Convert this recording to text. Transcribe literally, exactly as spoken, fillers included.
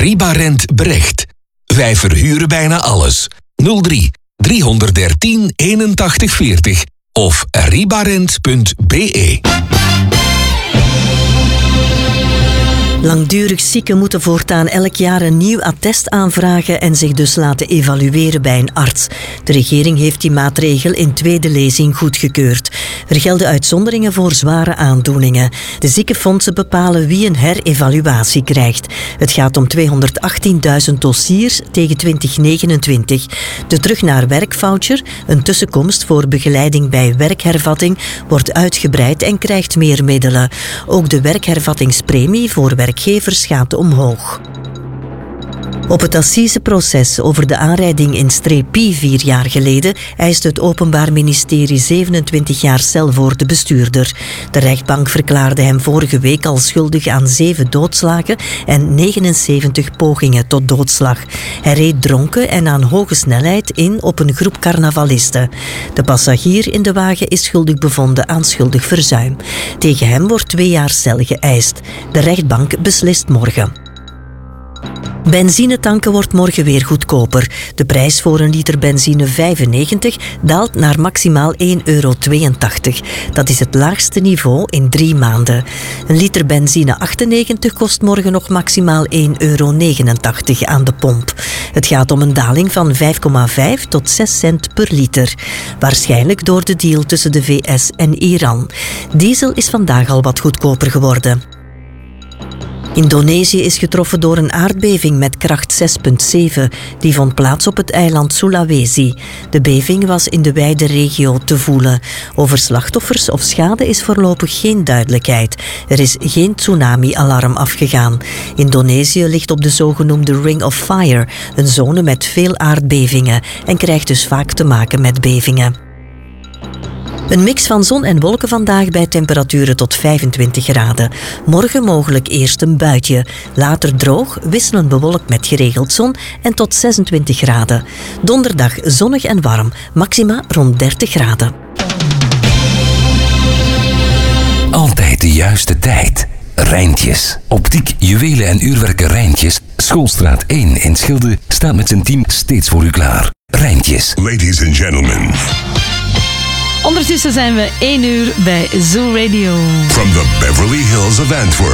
Ribarent Brecht. Wij verhuren bijna alles. nul drie driehonderddertien eenentachtig veertig of ribarent punt be. Langdurig zieken moeten voortaan elk jaar een nieuw attest aanvragen en zich dus laten evalueren bij een arts. De regering heeft die maatregel in tweede lezing goedgekeurd. Er gelden uitzonderingen voor zware aandoeningen. De ziekenfondsen bepalen wie een herevaluatie krijgt. Het gaat om tweehonderdachttienduizend dossiers tegen twintig negenentwintig. De terug naar werkvoucher, een tussenkomst voor begeleiding bij werkhervatting, wordt uitgebreid en krijgt meer middelen. Ook de werkhervattingspremie voor werkgevers gaat omhoog. Op het assiseproces over de aanrijding in Streepie vier jaar geleden eist het Openbaar Ministerie zevenentwintig jaar cel voor de bestuurder. De rechtbank verklaarde hem vorige week al schuldig aan zeven doodslagen en negenenzeventig pogingen tot doodslag. Hij reed dronken en aan hoge snelheid in op een groep carnavalisten. De passagier in de wagen is schuldig bevonden aan schuldig verzuim. Tegen hem wordt twee jaar cel geëist. De rechtbank beslist morgen. Benzinetanken wordt morgen weer goedkoper. De prijs voor een liter benzine vijfennegentig daalt naar maximaal één euro tweeëntachtig. Dat is het laagste niveau in drie maanden. Een liter benzine achtennegentig kost morgen nog maximaal één euro negenentachtig aan de pomp. Het gaat om een daling van vijf komma vijf tot zes cent per liter. Waarschijnlijk door de deal tussen de V S en Iran. Diesel is vandaag al wat goedkoper geworden. Indonesië is getroffen door een aardbeving met kracht zes komma zeven. Die vond plaats op het eiland Sulawesi. De beving was in de wijde regio te voelen. Over slachtoffers of schade is voorlopig geen duidelijkheid. Er is geen tsunami-alarm afgegaan. Indonesië ligt op de zogenoemde Ring of Fire, een zone met veel aardbevingen, en krijgt dus vaak te maken met bevingen. Een mix van zon en wolken vandaag bij temperaturen tot vijfentwintig graden. Morgen mogelijk eerst een buitje. Later droog, wisselend bewolkt met geregeld zon en tot zesentwintig graden. Donderdag zonnig en warm, maxima rond dertig graden. Altijd de juiste tijd. Rijntjes. Optiek, juwelen en uurwerken Rijntjes. Schoolstraat één in Schilde staat met zijn team steeds voor u klaar. Rijntjes. Ladies and gentlemen. Ondertussen zijn we één uur bij Zoo Radio. From the Beverly Hills of Antwerp.